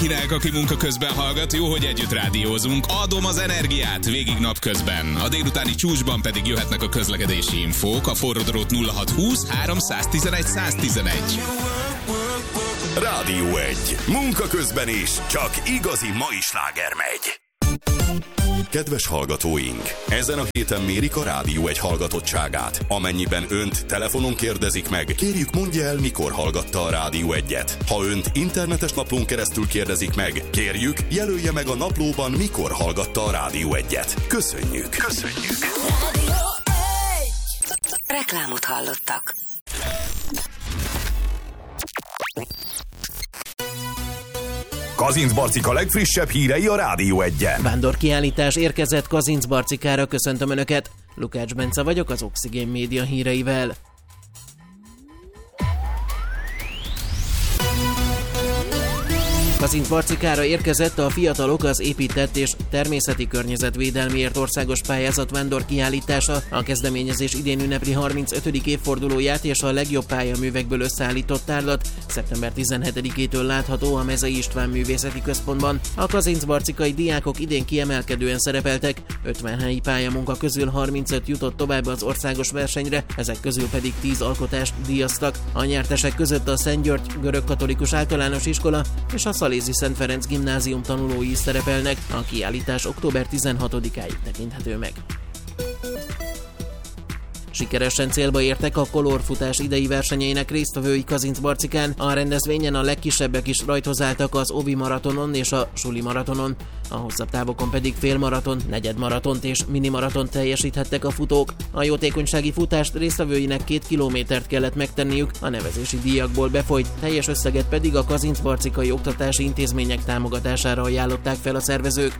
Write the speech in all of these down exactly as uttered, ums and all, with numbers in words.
Kinek, aki munka közben hallgat, jó, hogy együtt rádiózunk. Adom az energiát végig napközben. A délutáni csúcsban pedig jöhetnek a közlekedési infók. A forródrót nulla hat húsz három tizenegy száz tizenegy. Rádió egy. Munka közben is csak igazi mai sláger megy. Kedves hallgatóink! Ezen a héten mérik a Rádió egy hallgatottságát. Amennyiben önt telefonon kérdezik meg, kérjük mondja el, mikor hallgatta a Rádió egyet. Ha önt internetes naplón keresztül kérdezik meg, kérjük, jelölje meg a naplóban, mikor hallgatta a Rádió egyet. Köszönjük! Köszönjük! Rádió egy. Reklámot hallottak. Kazincbarcika legfrissebb hírei a Rádió egyen. Vándorkiállítás érkezett Kazincbarcikára, köszöntöm Önöket. Lukács Bence vagyok az Oxigén Média híreivel. Kazincbarcikára érkezett a Fiatalok az épített és természeti környezetvédelmiért országos pályázat vándorkiállítása. A kezdeményezés idén ünnepli harmincötödik évfordulóját, és a legjobb pályaművekből összeállított tárlat szeptember tizenhetedikétől látható a Mezei István Művészeti Központban. A kazincbarcikai diákok idén kiemelkedően szerepeltek, ötven helyi pályamunka közül harmincöt jutott tovább az országos versenyre, ezek közül pedig tíz alkotást díjaztak. A nyertesek között a Szent György Görögkatolikus Általános Iskola és a Szalézi Szent Ferenc Gimnázium tanulói is szerepelnek. A kiállítás október tizenhatodikáig tekinthető meg. Sikeresen célba értek a kolorfutás idei versenyeinek résztvevői Kazincbarcikán. A rendezvényen a legkisebbek is rajtozáltak az Ovi maratonon és a Suli maratonon. A hosszabb távokon pedig félmaraton, negyedmaratont és minimaratont teljesíthettek a futók. A jótékonysági futást résztvevőinek két kilométert kellett megtenniük, a nevezési díjakból befolyt, teljes összeget pedig a kazincbarcikai oktatási intézmények támogatására ajánlották fel a szervezők.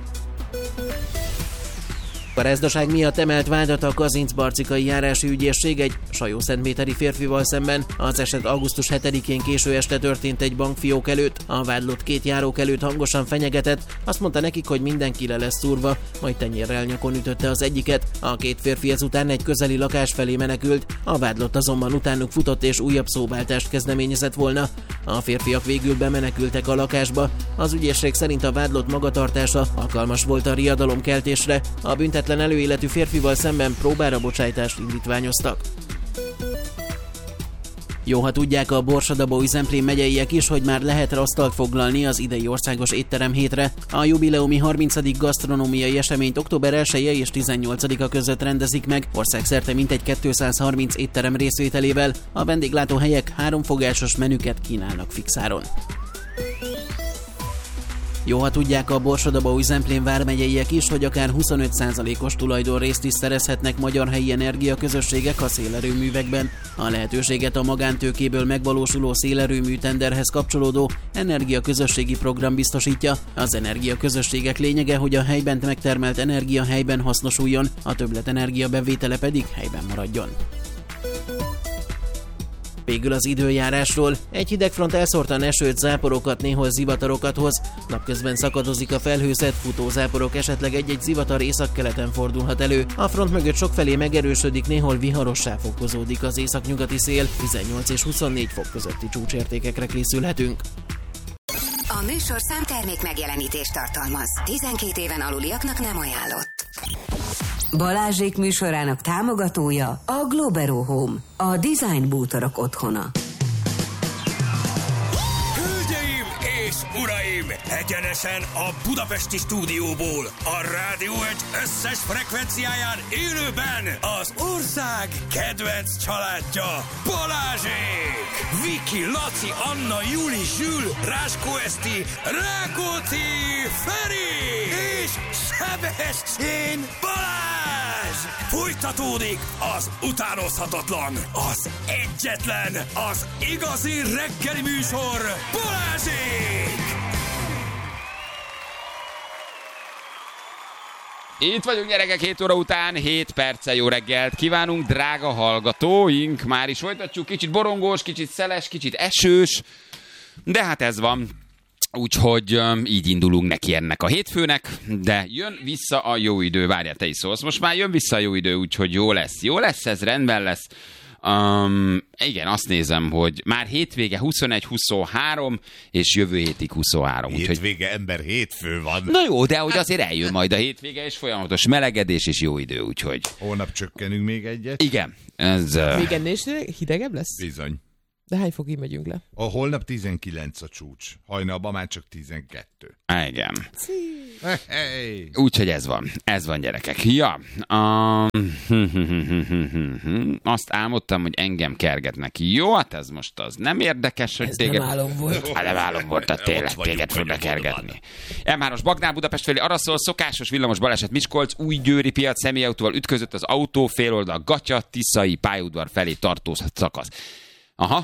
A parázdaság miatt emelt vádat a kazincbarcikai járási ügyészség egy sajószentméteri férfival szemben. Az eset augusztus hetedikén késő este történt egy bankfiók előtt. A vádlott két járók előtt hangosan fenyegetett, azt mondta nekik, hogy mindenki le lesz szúrva, majd tenyérrel nyakon ütötte az egyiket. A két férfi ezután egy közeli lakás felé menekült, a vádlott azonban utánuk futott és újabb szóváltást kezdeményezett volna. A férfiak végül bemenekültek a lakásba. Az ügyészség szerint a vádlott magatartása alkalmas volt a riadalomkeltésre. A büntetlen előéletű férfival szemben próbára bocsájtást indítványoztak. Jó, ha tudják a Borsod-Abaúj-Zemplén megyeiek is, hogy már lehet asztalt foglalni az idei országos étterem hétre. A jubileumi harmincadik gasztronómiai eseményt október elseje és tizennyolcadika között rendezik meg, országszerte mintegy kétszázharminc étterem részvételével. A vendéglátóhelyek háromfogásos menüket kínálnak fixáron. Jó, ha tudják a Borsod-Abaúj-Zemplén vármegyeiek is, hogy akár huszonöt százalékos tulajdonrészt is szerezhetnek magyar helyi energiaközösségek a szélerőművekben. A lehetőséget a magántőkéből megvalósuló szélerőmű tenderhez kapcsolódó energiaközösségi program biztosítja. Az energiaközösségek lényege, hogy a helyben megtermelt energia helyben hasznosuljon, a többletenergia bevétele pedig helyben maradjon. Végül az időjárásról. Egy hidegfront elszórtan esőt, záporokat, néhol zivatarokat hoz. Napközben szakadozik a felhőzet, futózáporok, esetleg egy-egy zivatar északkeleten fordulhat elő. A front mögött sokfelé megerősödik, néhol viharossá fokozódik az északnyugati szél. tizennyolc és huszonnégy fok közötti csúcsértékekre készülhetünk. A műsor számtermék megjelenítést tartalmaz. tizenkét éven aluliaknak nem ajánlott. Balázsék műsorának támogatója a Globero Home, a design bútorok otthona. Hölgyeim és uraim, egyenesen a budapesti stúdióból, a Rádió egy összes frekvenciáján élőben az ország kedvenc családja, Balázsék! Viki, Laci, Anna, Juli, Zsül, Ráskó Eszti, Rákóczi, Feri és Sebestyén Balázs! Folytatódik az utánozhatatlan, az egyetlen, az igazi reggeli műsor, Balázsék! Itt vagyunk, gyerekek, hét óra után, hét perccel jó reggelt kívánunk, drága hallgatóink. Már is folytatjuk, kicsit borongós, kicsit szeles, kicsit esős, de hát ez van. Úgyhogy um, így indulunk neki ennek a hétfőnek, de jön vissza a jó idő. Várjál, te is szólsz. Most már jön vissza a jó idő, úgyhogy jó lesz. Jó lesz, ez rendben lesz. Um, igen, azt nézem, hogy már hétvége huszonegy huszonhárom, és jövő hétig huszonhárom. Hétvége, úgyhogy... ember, hétfő van. Na jó, de hogy azért eljön majd a hétvége, és folyamatos melegedés és jó idő, úgyhogy... Holnap csökkenünk még egyet. Igen, ez... Uh... Még ennél is hidegebb lesz? Bizony. De hány fokig megyünk le? A holnap tizenkilenc a csúcs. Hajnalban már csak tizenkettő. Igen. Hey. Úgyhogy ez van. Ez van, gyerekek. Ja. Um, azt álmodtam, hogy engem kergetnek. Jó, hát ez most az nem érdekes, hogy ez téged... nem álom volt. Hát nem álom volt, tehát tényleg téged fognak kergetni. em hármas Bagnál Budapest felé arra szól, szokásos villamos baleset Miskolc, Újgyőri piac személyautóval ütközött az autó, féloldal Gatya, Tiszai pályaudvar felé tartó szakasz. Aha,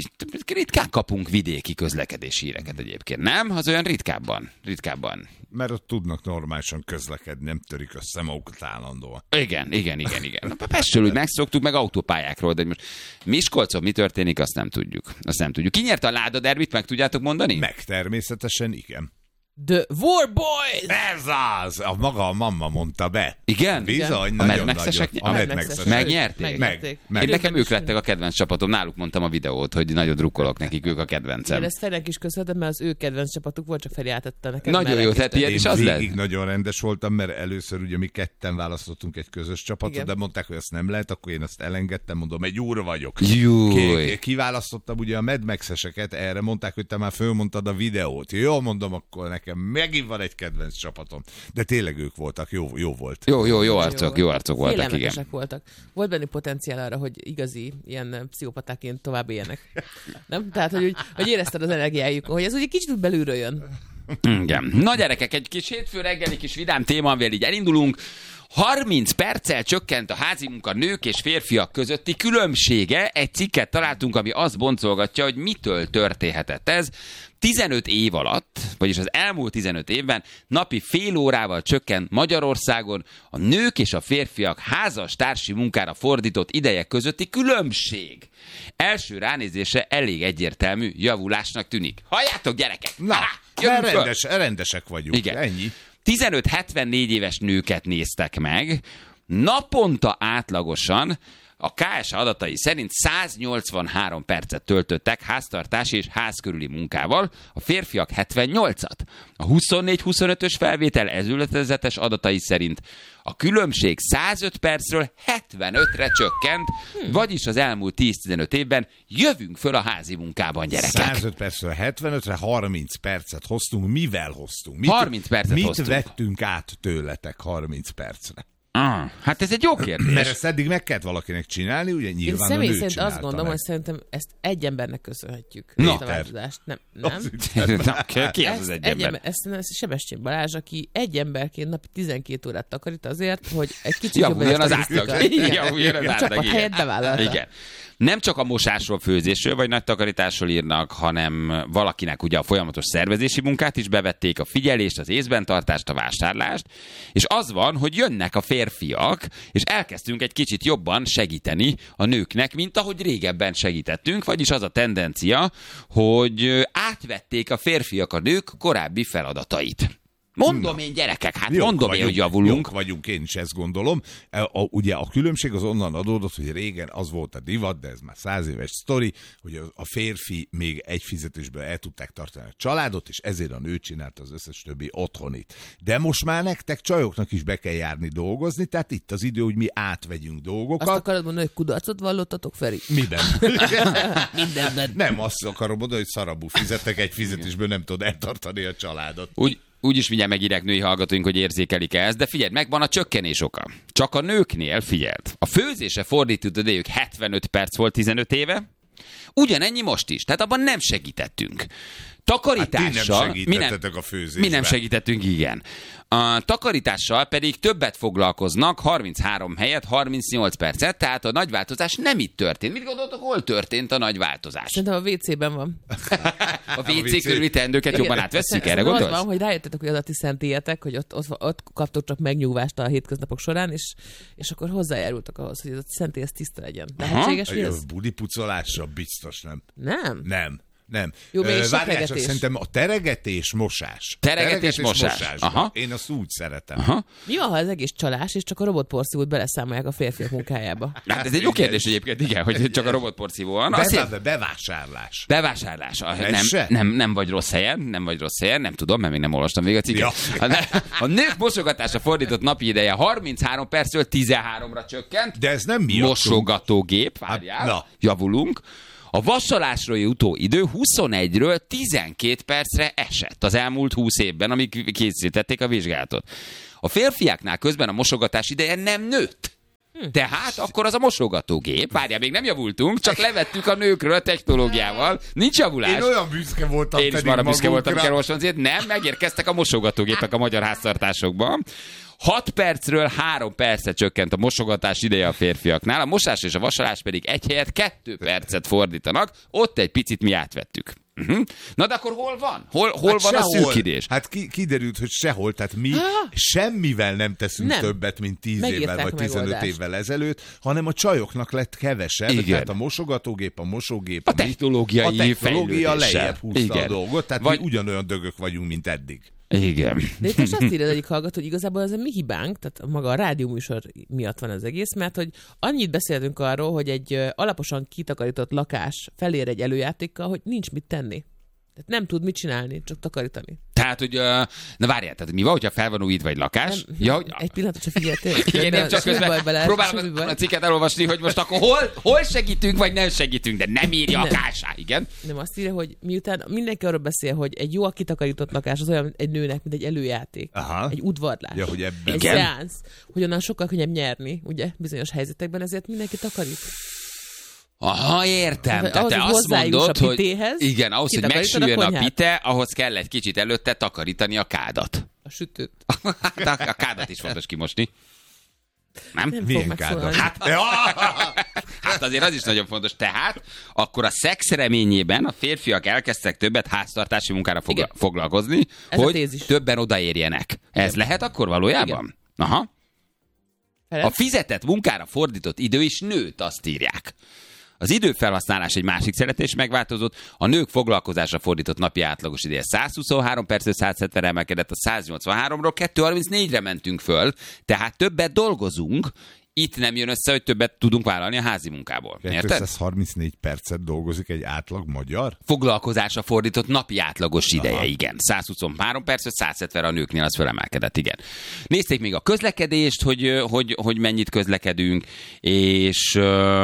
ritkán kapunk vidéki közlekedési híreket egyébként, nem? Az olyan ritkábban, ritkábban. Mert ott tudnak normálisan közlekedni, nem törik össze magukat állandóan. Igen, igen, igen, igen. Pestről úgy megszoktuk, meg autópályákról, de most Miskolcon mi történik, azt nem tudjuk. Azt nem tudjuk. Ki nyerte a Láda derbit, meg tudjátok mondani? Meg természetesen igen. The War Boys! Ez az! A maga a mamma mondta be. Igen? Bizony, a nagyon Mad nagyon. A Mad Max-esek. Megnyerték? Meg, meg. Én nekem ők lettek a kedvenc csapatom, náluk mondtam a videót, hogy nagyon drukkolok nekik, ők a kedvencem. Igen, ezt Ferenc is köszönhetem, mert az ő kedvenc csapatuk volt, csak Feri átadta nekem. Nagyon jó, tehát ilyen is az lett. Én nagyon rendes voltam, mert először ugye mi ketten választottunk egy közös csapatot, igen. De mondták, hogy azt nem lehet, akkor én azt elengedtem, mondom, egy úr vagyok. Júj. Kiválasztottam ugye a Mad Max-eseket, erre mondták, hogy te már fölmondtad a videót. Jó, mondom, akkor nekem megint van egy kedvenc csapatom. De tényleg ők voltak, jó, jó volt. Jó, jó, jó arcok, jó arcok voltak, igen. voltak. Volt benne potenciál arra, hogy igazi ilyen pszichopatáként tovább éljenek. Nem? Tehát, hogy, hogy érezted az energiájuk, hogy ez ugye kicsit belülről jön. Igen. Na gyerekek, egy kis hétfő reggeli kis vidám téma, amivel így elindulunk. harminc perccel csökkent a házi munka nők és férfiak közötti különbsége. Egy cikket találtunk, ami azt boncolgatja, hogy mitől történhetett ez. tizenöt év alatt, vagyis az elmúlt tizenöt évben napi fél órával csökkent Magyarországon a nők és a férfiak házas társi munkára fordított ideje közötti különbség. Első ránézésre elég egyértelmű javulásnak tűnik. Halljátok, gyerekek! Na, Há, rendes, rendesek vagyunk. Igen. Ennyi. tizenöt-hetvennégy éves nőket néztek meg, naponta átlagosan a ká es há adatai szerint száznyolcvanhárom percet töltöttek háztartási és házkörüli munkával, a férfiak hetvennyolcat. A huszonnégy huszonötös felvétel ezületezetes adatai szerint a különbség százöt percről hetvenötre csökkent, hmm. vagyis az elmúlt tíz-tizenöt évben jövünk föl a házi munkában, gyerekek. százöt percről hetvenötre, harminc percet hoztunk. Mivel hoztunk? Mit, harminc percet mit hoztunk. vettünk át tőletek harminc percre? Ah, hát ez egy jó kérdés. Mert ezt eddig meg kellett valakinek csinálni, ugye nyilván Én a nő személy szerint azt gondolom, meg. hogy szerintem ezt egy embernek köszönhetjük. No. Ezt a változást. Nem, nem? Na, ki az az egy egy ember? ember? Ezt nem, ez Sebestyén Balázs, aki egy emberként napi tizenkét órát takarít azért, hogy egy kicsit javuljon az statisztika. átlag. Igen. Javuljon az A átlag, csapat igen. helyett bevállalta. Igen. Nem csak a mosásról, főzésről vagy nagy takarításról írnak, hanem valakinek ugye a folyamatos szervezési munkát is bevették, a figyelést, az észben tartást, a vásárlást, és az van, hogy jönnek a férfiak, és elkezdtünk egy kicsit jobban segíteni a nőknek, mint ahogy régebben segítettünk, vagyis az a tendencia, hogy átvették a férfiak a nők korábbi feladatait. Mondom Na. én, gyerekek, hát jók mondom vagyunk, én, hogy javulunk. Jók vagyunk, én is ezt gondolom. A, a, ugye a különbség az onnan adódott, hogy régen az volt a divat, de ez már száz éves sztori, hogy a, a férfi még egy fizetésből el tudták tartani a családot, és ezért a nő csinálta az összes többi otthonit. De most már nektek csajoknak is be kell járni dolgozni, tehát itt az idő, hogy mi átvegyünk dolgokat. Azt akarod mondani, hogy kudarcot vallottatok, Feri? Miben? Mindenben. Nem, azt akarom mondani, hogy szarabú fizettek, egy fizetésből nem tudod eltartani a családot. Úgy, úgyis mindjárt megírják női hallgatóink, hogy érzékelik-e ezt, de figyeld, megvan a csökkenés oka. Csak a nőknél, figyeld, a főzése fordított idejük hetvenöt perc volt tizenöt éve, ugyanennyi most is, tehát abban nem segítettünk. Takarítással... Hát ti nem segítettetek a főzésben. Mi nem segítettünk, igen. A takarítással pedig többet foglalkoznak, harminchárom helyett harmincnyolc percet, tehát a nagy változás nem itt történt. Mit gondoltok, hol történt a nagy változás? Szerintem a vé cében van. A vé cé körüli teendőket jobban átveszünk, erre gondolsz? gondolsz? Az van, hogy rájöttetek, hogy az a ti szentélyetek, hogy ott, ott, ott kaptok csak megnyugvást a hétköznapok során, és, és akkor hozzájárultak ahhoz, hogy ez a szentély tiszta legyen. Lehetséges, hogy ez? Budipucolásra biztos nem. Nem? Nem. Nem. Jó, mégis Ö, várjál csak, teregetés. szerintem a teregetés, mosás. Teregetés, mosás. Aha. Én azt úgy szeretem. Aha. Mi van, ha az egész csalás, és csak a robotporszívót beleszámolják a férfiak munkájába? Hát ez egy jó kérdés egyébként, igen, hogy csak a robotporszívó van. Be, Azért... be, bevásárlás. Bevásárlás. A, Ez nem, se? nem, nem vagy rossz helyen, nem vagy rossz helyen, nem tudom, mert még nem olvastam végig a cikket. Ja. A, a nők mosogatása fordított napi ideje harminchárom percről tizenháromra csökkent. De ez nem miattunk. Mosogatógép, várjál, na. javulunk. A vasalásról jutó idő huszonegyről tizenkét percre esett az elmúlt húsz évben, amíg készítették a vizsgálatot. A férfiáknál közben a mosogatás ideje nem nőtt. Tehát akkor az a mosogatógép, várjál, még nem javultunk, csak levettük a nőkről a technológiával. Nincs javulás. Én olyan büszke voltam. Én is marra büszke voltam, kell olvasni, azért nem, megérkeztek a mosogatógépek a magyar háztartásokban. hat percről három percre csökkent a mosogatás ideje a férfiaknál, a mosás és a vasalás pedig egy helyet kettő percet fordítanak, ott egy picit mi átvettük. Uh-huh. Na de akkor hol van? Hol, hol Hát van a sehol. szűkidés? Hát ki, kiderült, hogy sehol. Tehát mi semmivel nem teszünk Nem. többet, mint tíz Megírták évvel vagy a tizenöt megoldást. évvel ezelőtt, hanem a csajoknak lett kevesebb. Igen. Tehát a mosogatógép, a mosógép, A mi- technológiai a technológia fejlődéssel. lejjebb húzta Igen. a dolgot, tehát Vagy- mi ugyanolyan dögök vagyunk, mint eddig. Igen. De itt most azt írja az egyik hallgató, hogy igazából ez a mi hibánk, tehát maga a rádióműsor miatt van az egész, mert hogy annyit beszéltünk arról, hogy egy ö, alaposan kitakarított lakás felér egy előjátékkal, hogy nincs mit tenni. Tehát nem tud mit csinálni, csak takarítani. Tehát, hogy, uh, na várjál, tehát mi van, hogyha fel van újítva egy lakás? Nem, Ja, hogy, egy pillanatot csak figyeltél. igen, nem csak Semmi baj közben bele, próbálom semmi a, baj. a cikket elolvasni, hogy most akkor hol, hol segítünk, vagy nem segítünk, de nem írja a Nem. kásá, igen? Nem, azt írja, hogy miután mindenki arról beszél, hogy egy jól kitakarított lakás az olyan egy nőnek, mint egy előjáték. Aha. Egy udvarlás. Ja, hogy ebben- egy Igen. szeánsz, hogy onnan sokkal könnyebb nyerni, ugye, bizonyos helyzetekben, ezért mindenki takarít. Aha, értem. Tehát Tehát ahhoz, te hogy azt hozzájuss mondod, a hogy pitéhez, igen, ahhoz, hogy kitakarítod a megsüljön a konyhát. pite, ahhoz kell egy kicsit előtte takarítani a kádat. A sütőt. Hát a, a kádat is fontos kimosni. Nem? Nem Milyen fog kádat? megszólalni. Hát, hát azért az is nagyon fontos. Tehát akkor a szex reményében a férfiak elkezdtek többet háztartási munkára fogla- Igen. foglalkozni, Ez a hogy tézis. többen odaérjenek. Ez lehet akkor valójában? Igen. Aha. A Ferenc? fizetett munkára fordított idő is nőtt, azt írják. Az időfelhasználás egy másik szeretés megváltozott, a nők foglalkozásra fordított napi átlagos ideje százhuszonhárom percről száz hetvenre emelkedett, a száznyolcvanháromról kétszázharmincnégyre mentünk föl, tehát többet dolgozunk, itt nem jön össze, hogy többet tudunk vállalni a házi munkából. Érted? kétszázharmincnégy percet dolgozik egy átlag magyar? Foglalkozásra fordított napi átlagos ideje, aha, igen. százhuszonhárom percről száz hetvenre a nőknél az fölemelkedett, igen. Nézték még a közlekedést, hogy, hogy, hogy mennyit közlekedünk, és...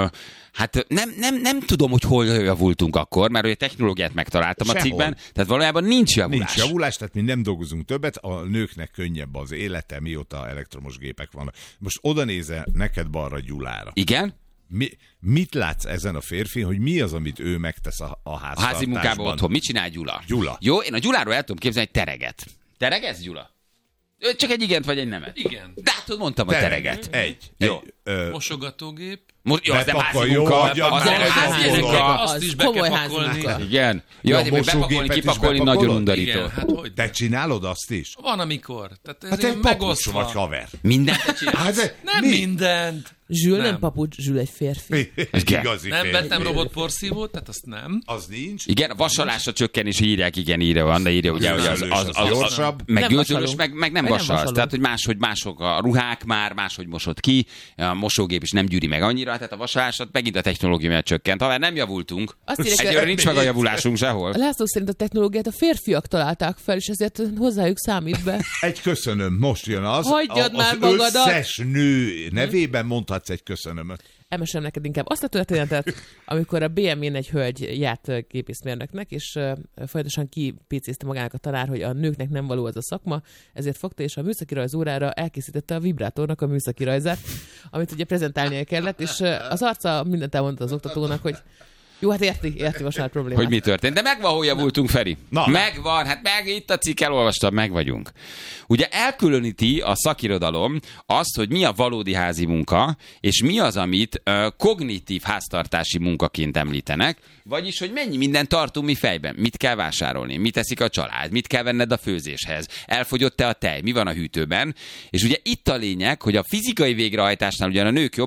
Hát nem, nem, nem tudom, hogy hol javultunk akkor, mert hogy a technológiát megtaláltam Sehol. a cikkben, tehát valójában nincs javulás. Nincs javulás, tehát mi nem dolgozunk többet, a nőknek könnyebb az élete, mióta elektromos gépek vannak. Most oda nézel neked balra Gyulára. Igen? Mi, mit látsz ezen a férfin, hogy mi az, amit ő megtesz a, a A háztartásban? házi munkában otthon. Mit csinál Gyula? Gyula. Jó, én a Gyuláról el tudom képzelni egy tereget. Teregez, Gyula? Ő csak egy igent vagy egy nemet? Igen. De hát mondtam, hogy tereget. Egy. Jó. Egy, ö, Mosogatógép. Most, jó, az nem házi Bepakolja, munka. hagyja, Az nem meg házi pakolja. munka. Azt is be komoly kell házi pakolni. munka. Igen. Ja, Jó, a de még bepakolni, mosógépet is kipakolni bepakolod? nagyon undorító. Igen, hát hogy? te csinálod azt is? Van amikor. Tehát ez Hát te ilyen egy papucs megosztva. vagy haver. Mindent te csinálsz? Hát de Nem mi? mindent. Zsül nem Nem. papucs, Zsül egy férfi. Egy Igen. igazi Nem férfi. vettem robotporszívót, tehát azt nem. Az nincs. Igen, a vasalásra csökkenés írják, igen, írja van, de írja ugye, hogy az, az, az, az, az gyorsabb. meg Nem gyorsabb, vasalunk. meg, meg nem Meg nem vasalsz. vasalunk. Tehát, hogy máshogy mások a ruhák már, máshogy mosod ki, a mosógép is nem gyűri meg annyira, tehát a vasalásat megint a technológia miatt csökkent. Ha már nem javultunk, Azt írják, egyőre nincs meg a javulásunk A sehol. László szerint a technológiát a férfiak találták fel, és ezért hozzájuk számít be. Egy köszönöm, most jön az. Hagyjad a, már az magadat. összes nő nevében mondhatsz egy köszönömöt. Elmesem neked inkább azt a történetet, amikor a bé em wén egy hölgy járt ö, gépészmérnöknek, és uh, folyamatosan kipécézte magának a tanár, hogy a nőknek nem való az a szakma, ezért fogta, és a műszaki rajz órára elkészítette a vibrátornak a műszaki rajzát, amit ugye prezentálnia kellett, és uh, az arca mindent elmondta az oktatónak, hogy jó, hát érti, érti most már a problémát. Hogy mi történt. De megvan, hol javultunk, Feri. Na. Megvan, hát meg itt a cikk, elolvastam, meg vagyunk. Ugye elkülöníti a szakirodalom azt, hogy mi a valódi házi munka, és mi az, amit uh, kognitív háztartási munkaként említenek, vagyis, hogy mennyi mindent tartunk mi fejben, mit kell vásárolni, mit teszik a család, mit kell venned a főzéshez, elfogyott-e a tej, mi van a hűtőben, és ugye itt a lényeg, hogy a fizikai végrehajtásnál ugyan a nők jobbak,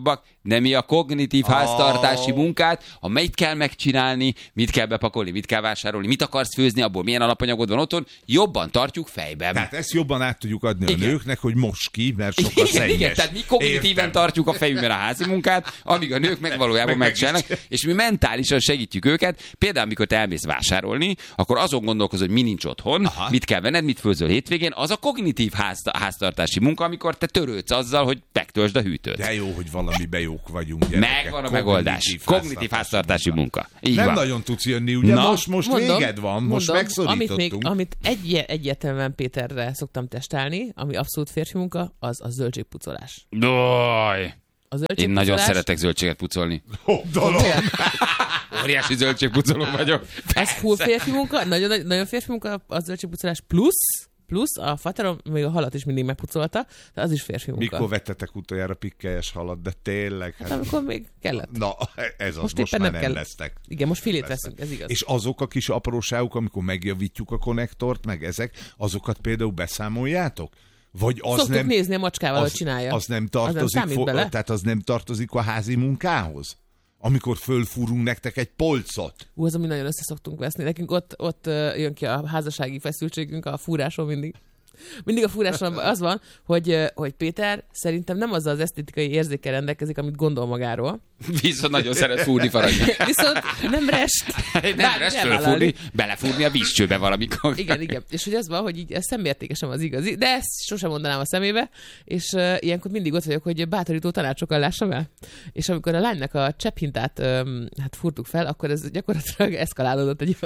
de mi a kognitív háztartási munkát, a mit kell megcsinálni, mit kell bepakolni, mit kell vásárolni, mit akarsz főzni, abból milyen alapanyagod van otthon, jobban tartjuk fejben. Tehát ezt jobban át tudjuk adni igen. a nőknek, hogy most ki, mert sokkal igen, szennyes. igen, tehát mi kognitíven Értem. tartjuk a fejünkben a házi munkát, amíg a nők meg valójában meg megcsinálnak, és mi mentálisan segítjük őket. Például, amikor te elmész vásárolni, akkor azon gondolkozol, hogy mi nincs otthon, Aha. mit kell venned, mit főzöl hétvégén, az a kognitív ház, háztartási munka, amikor te törődsz azzal, hogy megtöltsd a hűtőt. De jó, hogy valamiben jók vagyunk. Gyerekek. Megvan a megoldás. Kognitív háztartási munka. Így Nem van. nagyon tudsz jönni, ugye? Na, most most mondom, véged van, most mondom, megszorítottunk. Amit, még, amit egy, egyértelműen Péterre szoktam testálni, ami abszolút férfi munka, az a zöldségpucolás. Doj. Én nagyon szeretek zöldséget pucolni. Dolog. Óriási zöldségpucoló vagyok. Ez full férfi munka, nagyon, nagyon férfi munka a zöldségpucolás, plusz, plusz a faterom még a halat is mindig megpucolta, de az is férfi munka. Mikor vettetek utoljára pikkelyes halat, de tényleg? Hát, hát amikor még kellett. Na, ez az, most, most már nem, nem kell. lesztek. Igen, most filét veszünk, ez igaz. És azok a kis apróságok, amikor megjavítjuk a konnektort, meg ezek, azokat például beszámoljátok? Vagy az Szoktuk nem, nézni a macskával, hogy csinálja. Az nem tartozik, az nem fo- tehát az nem tartozik a házi munkához? Amikor fölfúrunk nektek egy polcot. Ú, az, ami nagyon össze szoktunk veszni. Nekünk ott, ott jön ki a házassági feszültségünk a fúráson mindig. Mindig a fúráson az van, hogy, hogy Péter szerintem nem azzal az esztétikai érzékkel rendelkezik, amit gondol magáról. Viszont nagyon szeret fúrni faragni. Viszont nem rest. Nem Bár rest fölfúrni, belefúrni a vízcsőbe valamikor. Igen, igen. És hogy az van, hogy így ez szemmértékesen az igazi, de ezt sosem mondanám a szemébe, és uh, ilyenkor mindig ott vagyok, hogy bátorító tanácsokkal lássam el. És amikor a lánynak a cseppintát um, hát fúrtuk fel, akkor ez gyakorlatilag eszkalálódott egy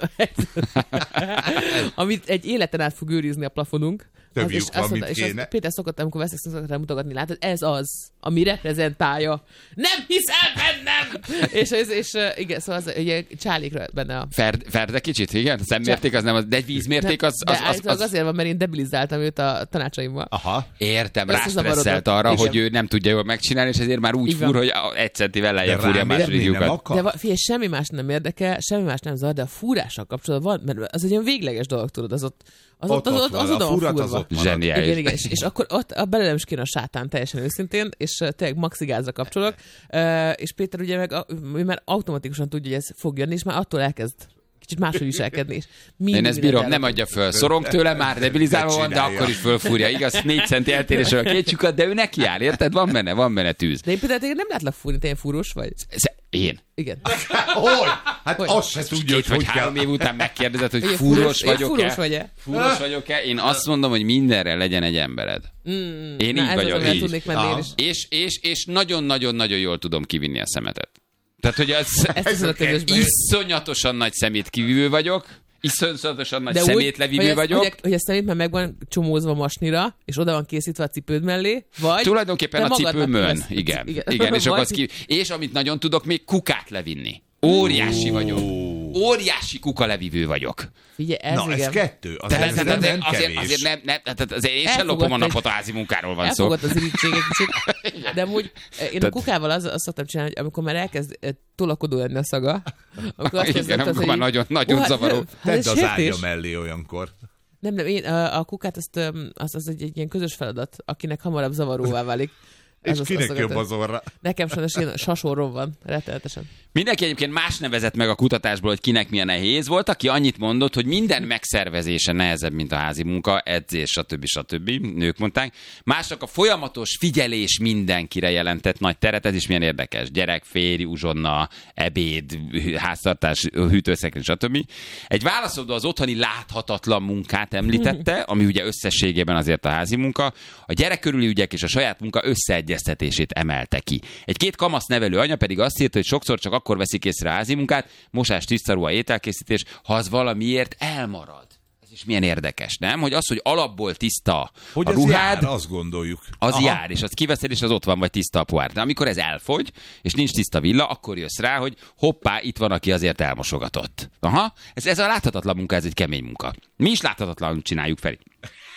amit egy életen át fog őrizni a plafonunk. Több Az, és, van, mondta, és az, Péter szokott, amikor veszek, szokott mutogatni, látod, ez az, ami reprezentálja. Nem hiszel bennem! és, és, és igen, szóval az, ugye csálékra benne a... Ferd, ferde kicsit, igen? A szemmérték az nem, az, de egy vízmérték az... az, az, az, az... azért van, mert én debilizáltam őt a tanácsaimmal. Aha. Értem, rástresszelt arra, igen. hogy ő nem tudja jól megcsinálni, és ezért már úgy fúr, hogy egy centivel lejjebb fúrja a második lyukat. De figyelj, semmi más nem érdekel, semmi más nem zavar, de a fúrással kapcsolatban van, mert az egy olyan végleges dolog, tudod, az ott az ott, az ott, az oda van fúrva. Zseniális. Igen, igen, és, és akkor ott a belőlem is kéne a sátán, teljesen őszintén, és uh, tényleg maxi gázra kapcsolok, uh, és Péter ugye meg a, ő már automatikusan tudja, hogy ez fog jönni, és már attól elkezd kicsit máshogy viselkedni. És én ezt bírom, nem adja föl. Szorong tőle, már debilizálva van, de akkor is fölfúrja. Igaz, négy centi eltérésről a két lyukat, de ő neki áll, érted? Van benne, van benne tűz. De én például nem látlak fúrni, te ilyen fúrós vagy? Én? Igen. Hol? Hát hogy? azt se tudja, hogy hogy három év után megkérdezed, hogy fúrós vagyok-e? Fúrós vagy-e? Fúrós vagyok-e? Én azt mondom, hogy mindenre legyen egy embered. Mm, én na, így vagyok. Így. Tudnék menni én is. És, és, és nagyon-nagyon-nagyon jól tudom kivinni a szemetet. Tehát, hogy az, ez iszonyatosan nagy szemétkivívő vagyok, iszonyatosan nagy de szemétlevívő úgy, vagyok. Hogy, hogy a szemét már meg van csomózva masnira, és oda van készítve a cipőd mellé, vagy... Tulajdonképpen a cipőmön, igen. Igen. igen. és, akkor ki... és amit nagyon tudok, még kukát levinni. Óriási oh. vagyok. Óriási kukalevívő vagyok. Figyelj, ez Na, igen. ez kettő. Az tehát, ez tehát, nem azért, kevés. azért nem, nem, tehát azért én sem lopom a napot, a házi munkáról van szó. Elfogott az irítséget kicsit. De amúgy én a kukával az, azt szoktam csinálni, hogy amikor már elkezd tolakodó lenni a szaga, akkor azt igen, hiszem, amikor hogy már nagyon, nagyon hát, zavaró. Tedd az ágya mellé olyankor. Nem, nem, én a, a kukát azt, az, az egy, egy ilyen közös feladat, akinek hamarabb zavaróvá válik. És az, kinek az jobb az orra? Nekem sajnos ilyen sasorrom van, rettenetesen. Mindenki egyébként más nevezett meg a kutatásból, hogy kinek milyen nehéz volt, aki annyit mondott, hogy minden megszervezése nehezebb, mint a házi munka, edzés, stb. stb. Nők mondták. Másnak a folyamatos figyelés mindenkire jelentett nagy teret, ez is milyen érdekes. Gyerek, férj, uzsonna, ebéd, háztartás, hűtőszekrény, stb. Egy válaszadó az otthoni láthatatlan munkát említette, ami ugye összességében azért a házi munka. A gyerek körüli ügyek és a saját munka összeegyeztetését emelte ki. Egy két kamasz nevelő anya pedig azt írta, hogy sokszor csak akkor veszik észre a házi munkát, mosás, tisztaruha, ételkészítés, ha az valamiért elmarad. Ez is milyen érdekes, nem? Hogy az, hogy alapból tiszta hogy a ruhád, jár, azt gondoljuk. Az Aha. jár, és azt kiveszed, és az ott van, vagy tiszta a pohár. De amikor ez elfogy, és nincs tiszta villa, akkor jössz rá, hogy hoppá, itt van, aki azért elmosogatott. Aha, ez, ez a láthatatlan munka, ez egy kemény munka. Mi is láthatatlanul csináljuk, Feri.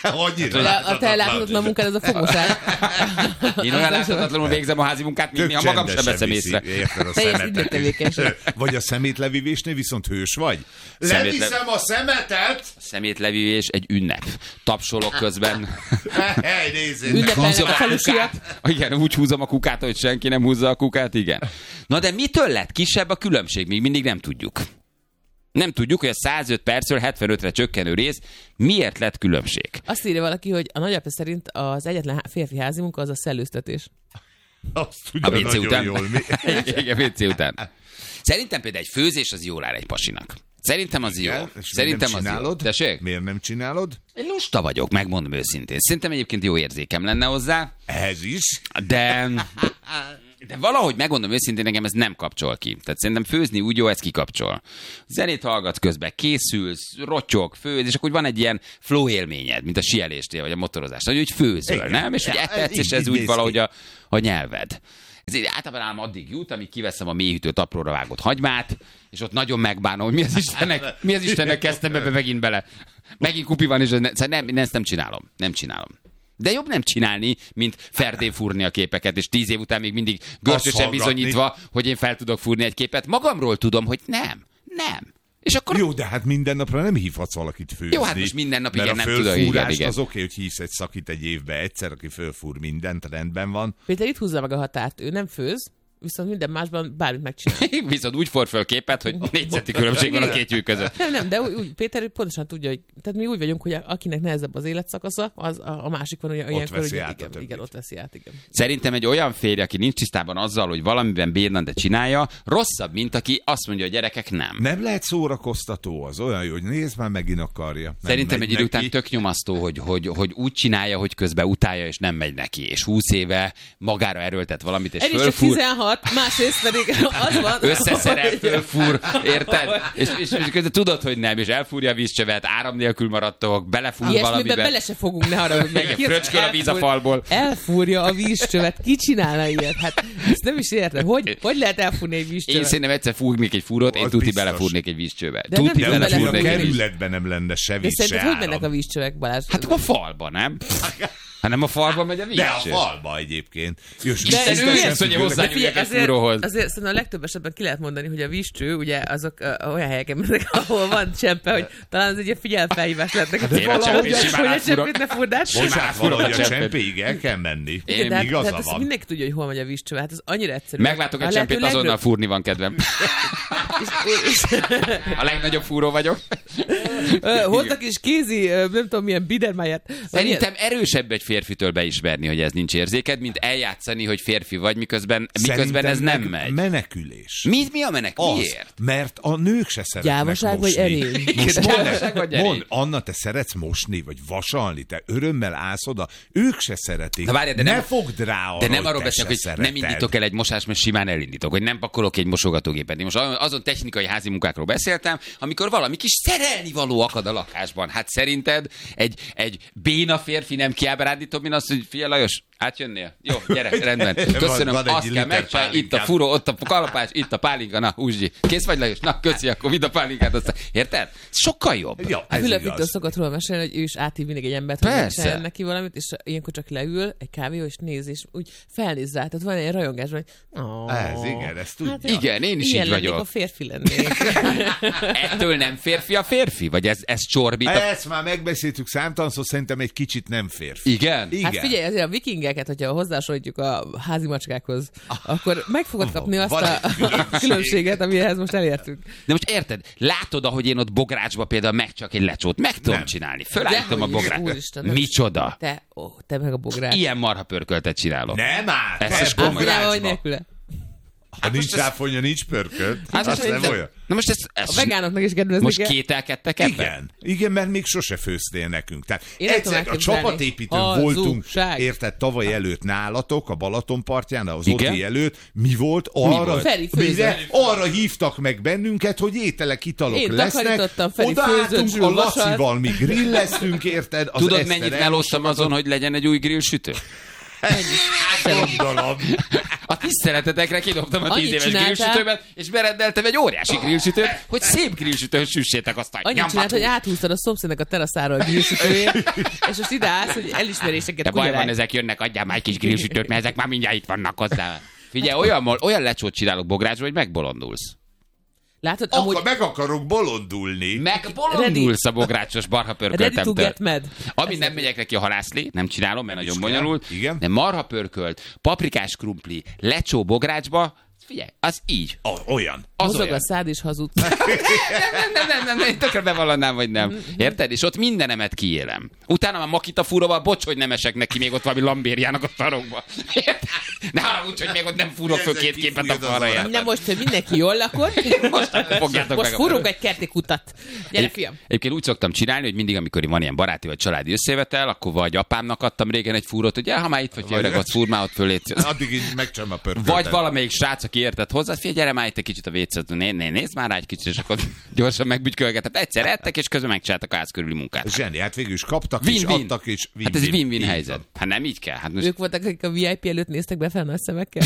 Annyira De a te láthatatlan munkád, ez a fogosás. Én olyan láthatatlanul végzem a házi munkát, mint néha magam sem veszem észre. Érted a Teljes szemetet. időtevékenység. Vagy a szemétlevívésnél viszont hős vagy. Szemétle- Leviszem a szemetet! Szemétlevívés egy ünnep. Tapsolok közben. Hely, nézzétek! Ünnepelnek Húzom a a falusiak. kukát. Igen, úgy húzom a kukát, hogy senki nem húzza a kukát, igen. Na de mitől lett kisebb a különbség? Még mindig nem tudjuk. Nem tudjuk, hogy a százöt percről hetvenötre csökkenő rész miért lett különbség. Azt írja valaki, hogy a nagyapja szerint az egyetlen férfi házi munka az a szellőztetés. Azt A tudja vé cé nagyon után. jól. Mi? Igen, vé cé után. Szerintem például egy főzés az jól áll egy pasinak. Szerintem az jó. Igen? És Szerintem miért az nem jó. csinálod? Tessék? Miért nem csinálod? Én lusta vagyok, megmondom őszintén. Szerintem egyébként jó érzékem lenne hozzá, Ez is. de... De valahogy megmondom őszintén, engem ez nem kapcsol ki. Tehát szerintem főzni úgy jó, ez kikapcsol. Zenét hallgatsz közben, készülsz, rotyog, főz, és akkor van egy ilyen flow élményed, mint a síeléstél, vagy a motorozás, hogy úgy főzöl, Igen. nem? És hogy Ja, ettetsz, és így- ez így úgy néz valahogy ki. a, a nyelved. Ez így általában ám addig jut, amíg kiveszem a mélyhűtőt apróra vágott hagymát, és ott nagyon megbánom, hogy mi az Istennek, mi az Istennek kezdtem ebbe megint bele. Megint kupi van, és ez ne, szóval nem, ezt nem csinálom. Nem csinálom. De jobb nem csinálni, mint ferdén fúrni a képeket, és tíz év után még mindig görcsösen hallgatni. bizonyítva, hogy én fel tudok fúrni egy képet. Magamról tudom, hogy nem. Nem. És akkor... Jó, de hát minden napra nem hívhatsz valakit főzni. Jó, hát most minden nap igen, mert nem a tudok, igen, fölfúrást igen. az oké, hogy hívsz egy szakit egy évbe egyszer, aki fölfúr mindent, rendben van. Péter itt húzza meg a határt. Ő nem főz, viszont minden másban bármit megcsinál. Viszont úgy for föl képet, hogy négy centi különbség van a két lyuk között. Nem, nem, de úgy, úgy, Péter pontosan tudja, hogy tehát mi úgy vagyunk, hogy akinek nehezebb az életszakasza, az a, a másik van, hogy ilyenkor, veszi hogy át a igen, többit. igen, ott veszi át, igen. Szerintem egy olyan férj, aki nincs tisztában azzal, hogy valamiben bírna, de csinálja, rosszabb, mint aki azt mondja, hogy gyerekek nem. Nem lehet szórakoztató, az olyan jó, hogy nézd már, megint akarja. Nem Szerintem megy egy idő neki. után tök nyomasztó, hogy, hogy, hogy úgy csinálja, hogy közben utálja, és nem megy neki. És húsz éve magára erőltet valamit, és Egy is csak fölfúr, tizenhat, másrészt pedig az van, összeszerel, hogy- fölfúr, érted? És, és, és közben tudod, hogy nem, és elfúrja a vízcsövet, áram nélkül maradtok, belefúr Ilyesmiben valamibe. bele se fogunk, ne haragudj meg. Igen, fröccsköl a víz a Elfúr- falból. Elfúrja a vízcsövet. Ki csinálna ilyet? Hát ezt nem is értem. Hogy, hogy lehet elfúrni egy Én vízcsövet? szerintem egyszer fúrnék egy fúrót, én Az tuti biztos. belefúrnék egy vízcsőbe. De nem Tuti tudom, De belefúrnék a belefúrnék egy víz... kerületben nem lenne se De víz, se szerinted hogy áram. mennek a vízcsövek, Balázs? Hát a falba, nem? Hanem a falban megy a De a vízcső. falba egyébként. Jössz, De biztos ő nem ilyen, hogy függő- hozzányúljak egy azért, fúróhoz. azért szerintem a legtöbb esetben ki lehet mondani, hogy a vízcső, ugye azok uh, olyan helyeken mennek, ahol van csempe, hogy talán ez egy ilyen figyelmfelhívás lehetnek. Hát én a csempét simán hogy a átfúrok. csempét ne furd át. Bocsánat, furok a valahogy a csempét. csempéig el kell menni. Én- De hát, de Igaza hát ezt van. mindenki tudja, hogy hol megy a vízcső, hát ez annyira egyszerű. Meglátok egy A csempét, lehető azonnal legjobb- fúrni van kedvem. és- és- A legnagyobb fúró vagyok. Ö, Hoztak is kézi, ö, nem tudom milyen bidermáját. Szerintem erősebb egy férfitől beismerni, hogy ez nincs érzéked, mint eljátszani, hogy férfi vagy, miközben, miközben ez nem meg megy. menekülés. Mi, mi a menek? Az, Miért? mert a nők se szeretnek Gyávaság vagy mosni. erény? Most Gyávaság mondd, vagy erény? mondd, Anna, te szeretsz mosni, vagy vasalni, te örömmel állsz oda, ők se szeretik. Na várjál, de ne nem- fogd rá arra, De nem hogy arról te beszélek, se hogy nem szereted. indítok el egy mosást, mert simán elindítok, hogy nem pakolok egy mosogatógépet. Én most azon technikai házi munkákról beszéltem, amikor valami kis szerelni való akad a lakásban. Hát szerinted egy, egy béna férfi nem kiáll rándítom, mint azt, hogy fia Lajos, átjönnél? Jó, gyere, rendben. Köszönöm, Van egy azt kell liter megcsinálni. Itt a pálinkám. furó, ott a kalapás, itt a pálinka, na, húzsdi. Kész vagy Lajos? Na, köszi, akkor vidd a pálinkát. Aztán. Érted? Sokkal jobb. Ja, Hát ez Fülöp igaz. Viktor szokott róla mesélni, hogy ő is áthív mindig egy embert, hogy Persze. megcsináljon neki valamit, és ilyenkor csak leül egy kávéó, és néz, és úgy felnéz rá. Tehát van egy rajongás, hogy oh, Ez, igen, ezt tudja. Igen, én is ilyen így lennék, vagyok. a férfi lennék. Ettől nem férfi a férfi? Vagy ez, ez csorbít? A... Ezt már megbeszéltük számtalanszor, szerintem egy kicsit nem férfi. Igen? Igen. Hát figyelj, azért a vikingeket, hogyha hozzásorítjuk a házi macskákhoz, akkor meg fogod kapni azt Van a, egy különbség. a különbséget, amihez most elértünk. De most érted, látod, ahogy én ott bográcsba például meg csak egy lecsót meg tudom Nem. csinálni. Fölállítom a Dehogy is, bográcsba. úristen, nem. Micsoda? Te, ó, te meg a bográt. Ilyen marha pörköltet csinálok. Nem áll! Ez te is komoly. Áfonyával vagy bográcsba. nélküle? Ha nincs ráfonya, nincs pörkölt. Hát Az most nem ez- olyan. Na most ez, ez A vegánoknak is kedvezni most kell. kételkedtek ebben? Igen, igen, mert még sose főztél nekünk. Tehát Én nem tudom egyszer a elképzelni. csapatépítőn Hazugság. voltunk, érted, tavaly előtt nálatok, a Balaton partján, az Igen? Odi előtt. Mi volt? Arra, volt? Feri főzött. mire, arra hívtak meg bennünket, hogy ételek, italok Én lesznek. takarítottam, Feri Odaálltunk főzött, a Zsül vasalt. Lacival, mi grilleztünk, érted? Az Tudod, Eszter mennyit elmosogatott. melóztam azon, hogy legyen egy új grillsütő? Gondolom. A tiszteletetekre kidobtam a Annyit tíz éves csináltál- grillsütőmet, és berendeltem egy óriási grillsütőt, hogy szép grillsütőn süssétek azt a Annyit nyombatú. csinált, hogy áthúztad a szomszédnek a teraszáról a grillsütőjét, és most ide állsz, hogy elismeréseket De baj van, kugyarálj. ezek jönnek, adjál már egy kis grillsütőt, mert ezek már mindjárt itt vannak hozzá. Figyelj, olyan, olyan lecsót csinálok bográcsba, hogy megbolondulsz. Látod, Akkor amúgy meg akarok bolondulni. Megbolondulsz a bográcsos barha ready to pörköltemtől. get mad. Ami nem megyek neki a halászlé, nem csinálom, mert nagyon bonyolult. Igen. De marha pörkölt, paprikás krumpli, lecsó bográcsba, figyelj, az így. Oh, olyan. Az Mozog olyan. a szád és hazudsz. nem, nem, nem, nem, nem, tökre bevallanám, vagy nem. Érted? És ott mindenemet kiélem. Utána már makita fúróval, bocs, hogy nem esek neki még ott valami lambériának a sarokba. Érted? Ne haragudj, hogy még ott nem fúrok föl két képet a falra. érted? Na most, hogy mindenki jól lakott, Most fogjátok most meg a fúrunk egy kerti kutat. Gyere, fiam. Egyébként úgy szoktam csinálni, hogy mindig, amikor van ilyen baráti vagy családi összevetel, akkor vagy apámnak adtam régen egy fúrót, hogy ja, ha már itt vagy, Vagy- öreg, ott fúr már ott fölé. Addig így megcsinálom a pörköltet. Vagy valamelyik srác, aki értett hozzá, figyelj, gyere már itt egy kicsit a vécét, né, né, nézd már rá egy kicsit, és akkor gyorsan megbügykölgetett. Egyszer ettek, és közben megcsináltak a ház körüli munkát. Zseni, hát végül is kaptak és Win-win. adtak és win-win. Hát ez egy win-win Így helyzet. van. Hát nem így kell. Hát most Ők voltak, akik a vé i pé előtt néztek be fel nagy szemekkel.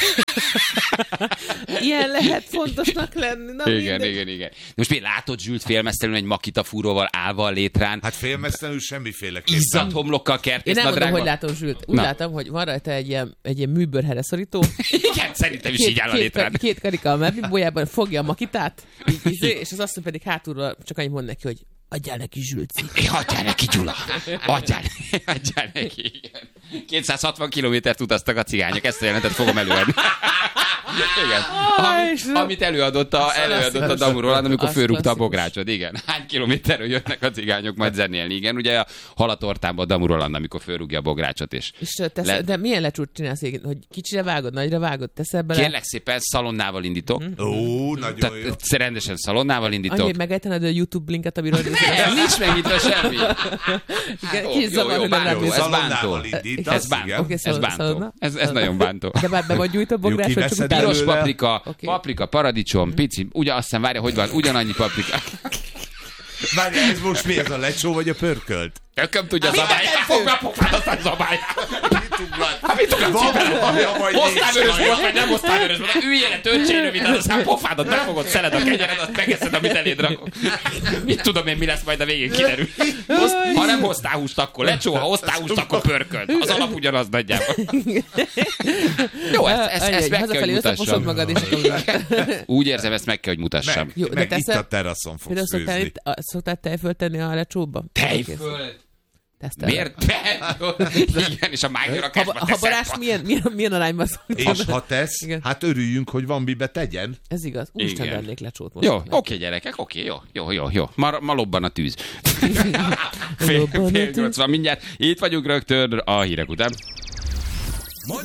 Ilyen lehet fontosnak lenni. Na, igen, mindegy. igen, igen. Most még látod Zsült félmeztelenül egy makita fúróval állva a létrán, Hát félmeztelenül semmiféle izzat homlokkal Én kertész nem mondom, nadrágban. hogy látom, Zsült. Úgy Na. látom, hogy van rajta egy ilyen, egy ilyen műbőrhere szorító. Igen, szerintem is így áll a két, létrán. két karika a mebibójában, fogja a makitát, így, így, és az asszony pedig hátulról csak annyit mond neki, hogy adjál neki, Zsülci. Adjál neki, Gyula! Adjál, adjál neki, igen. kétszázhatvan kilométert utaztak a cigányok, ezt a jelentet fogom előadni. Igen. Ami, amit előadott a, előadott a Damu Roland, amikor Az fölrúgta a klasszikus. bográcsot, igen. Hány kilométerről jönnek a cigányok majd zenélni, igen. Ugye a halatortában a Damu Roland, amikor fölrúgja a bográcsot, és És tesz, Le- de milyen lecsút csinálsz, igen? Hogy kicsire vágod, nagyra vágod, teszel bele? kérlek szépen szalonnával indítok. Ó, nagyon jó. Tehát rendesen szalonnával Annyi, indítok. hogy megejtened a YouTube linket, amiről Ez nincs megnyitva semmi. igen, Jó, kis jó, zavar, jó, hogy nem bántó, látod. ez Szalonnával bántó. indítasz, Ez bántó. igen. Oké, Ez szal- bántó. szalonna? Ez, ez nagyon bántó. De már be vagy gyújt a bográs, vagy csak kiveszed utána? Piros belőle. paprika, Oké. paprika, paradicsom, pici, ugye azt hiszem, várja, hogy van, ugyanannyi paprika. Várj, ez most mi? Ez a lecsó vagy a pörkölt? Tököm tudja zabálni. Fogd be a pofád, aztán zabálj. Hát mit tudod Van csinálni? baja, vagy Hoztál nincs vörös baja? bort, vagy nem hoztál vörös bort? Üljél le, töltsél rövid, aztán pofádat megfogod, szeled a kenyered, azt megeszed, amit eléd rakok. Mit tudom én, mi lesz majd a végén, kiderül. Hoz, ha nem hoztál húst, akkor lecsó, ha hoztál húst, akkor pörkölt. Az alap ugyanaz nagyjából. Jó, ezt, ezt, ezt meg kell, hogy Hazafelé összeposod mutassam. magad, és akkor... Úgy érzem, ezt meg kell, hogy mutassam. Meg, Jó, de meg itt teszel- a teraszon fogsz Például szoktál, főzni. itt, a- szoktál tejfölt tenni a lecsóba? Tejföld! Teszteled. Miért? Be- Igen, és a májnyőrakásba Ha, ha barás milyen, milyen, milyen arányban szoktál? És ha tesz, Igen. hát örüljünk, hogy van mibe tegyen. Ez igaz. Úristen, Igen. vennék lecsót most. Jó, oké gyerekek, oké, jó, jó, jó, jó. Ma, ma lobban a tűz. fél, Lobban a fél tűz. nyolc van mindjárt. Itt vagyunk rögtön a hírek után.